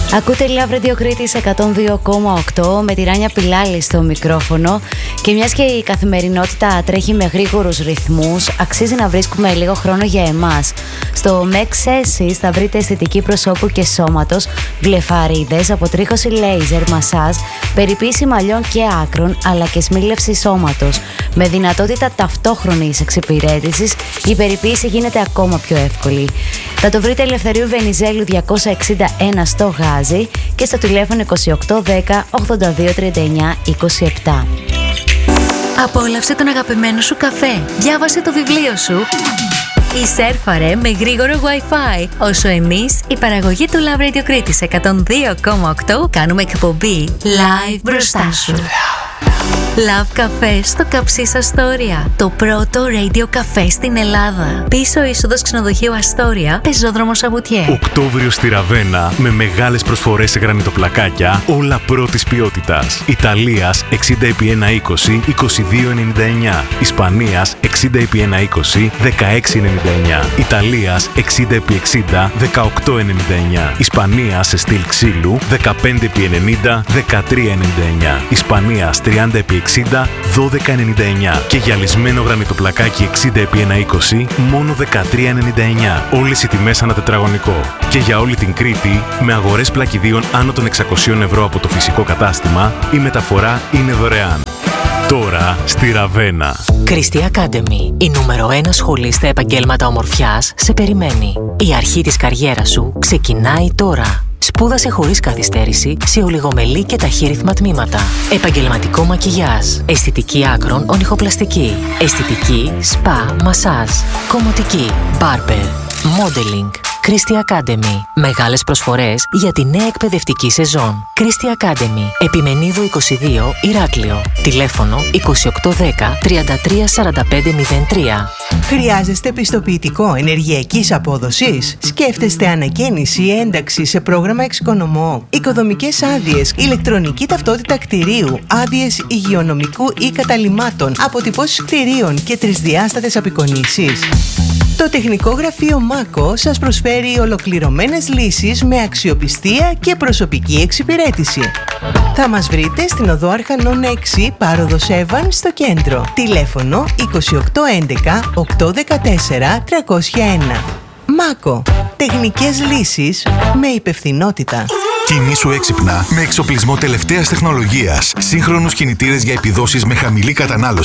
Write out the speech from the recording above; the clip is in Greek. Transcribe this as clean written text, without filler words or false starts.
Ακούτε Love Radio Κρήτης 102,8 με τη Ράνια Πιλάλη στο μικρόφωνο. Και μιας και η καθημερινότητα τρέχει με γρήγορους ρυθμούς, αξίζει να βρίσκουμε λίγο χρόνο για εμάς. Στο Max Sessions θα βρείτε αισθητική προσώπου και σώματος, βλεφαρίδες, αποτρίχωση λέιζερ, μασάζ, περιποίηση μαλλιών και άκρων, αλλά και σμίλευση σώματος. Με δυνατότητα ταυτόχρονης εξυπηρέτησης, η περιποίηση γίνεται ακόμα πιο εύκολη. Θα το βρείτε Ελευθερίου Βενιζέλου 261 στο Γάζι και στο τηλέφωνο 2810 82 39 27. Απόλαυσε τον αγαπημένο σου καφέ. Διάβασε το βιβλίο σου ή σέρφαρε με γρήγορο Wi-Fi. Όσο εμείς, η παραγωγή του Love Radio Κρήτης 102,8 κάνουμε εκπομπή live μπροστά σου. Love Café στο Καψίς Αστόρια. Το πρώτο radio καφέ στην Ελλάδα. Πίσω είσοδος ξενοδοχείου Αστόρια, πεζόδρομος Σαβουτιέ. Οκτώβριο στη Ραβένα με μεγάλες προσφορές σε γρανιτοπλακάκια, όλα πρώτης ποιότητας. Ιταλίας 60x120 22,99. Ισπανίας 60x120 16,99. Ιταλίας 60x60 18,99. Ισπανία σε στυλ ξύλου 15x90 13,99. Ισπανίας 30x60 12,99 και γυαλισμένο γρανιτοπλακάκι 60x120 μόνο 13,99. Όλες οι τιμές ανά τετραγωνικό. Και για όλη την Κρήτη με αγορές πλακιδίων άνω των 600 ευρώ από το φυσικό κατάστημα, η μεταφορά είναι δωρεάν. Τώρα στη Ραβένα. Christie Academy, η νούμερο 1 σχολή στα επαγγέλματα ομορφιάς, σε περιμένει. Η αρχή της καριέρας σου ξεκινάει τώρα. Σπούδασε χωρίς καθυστέρηση σε ολιγομελή και ταχύρυθμα τμήματα. Επαγγελματικό μακιγιάζ, αισθητική άκρων ονυχοπλαστική, αισθητική, σπα, μασάζ, κομμωτική, μπάρμπερ, modeling. Christie Academy. Μεγάλες προσφορές για τη νέα εκπαιδευτική σεζόν. Christie Academy. Επιμενίδου 22, Ηράκλειο. Τηλέφωνο 2810 334503. Χρειάζεστε πιστοποιητικό ενεργειακής απόδοσης? Σκέφτεστε ανακαίνιση ή ένταξη σε πρόγραμμα εξοικονομώ? Οικοδομικές άδειες, ηλεκτρονική ταυτότητα κτηρίου, άδειες υγειονομικού ή καταλυμάτων, αποτυπώσεις κτηρίων και τρισδιάστατες απεικονίσεις. Το Τεχνικό Γραφείο ΜΑΚΟ σας προσφέρει ολοκληρωμένες λύσεις με αξιοπιστία και προσωπική εξυπηρέτηση. Θα μας βρείτε στην Οδό Αρχανών 6, Πάροδος Εύαν, στο κέντρο. Τηλέφωνο 2811 814 301. ΜΑΚΟ. Τεχνικές λύσεις με υπευθυνότητα. Κινήσου έξυπνα με εξοπλισμό τελευταίας τεχνολογίας. Σύγχρονους κινητήρες για επιδόσεις με χαμηλή κατανάλωση.